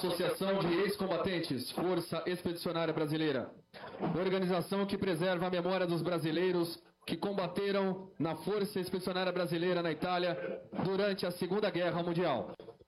Associação de Ex-Combatentes, Força Expedicionária Brasileira. Organização que preserva a memória dos brasileiros que combateram na Força Expedicionária Brasileira na Itália durante a Segunda Guerra Mundial.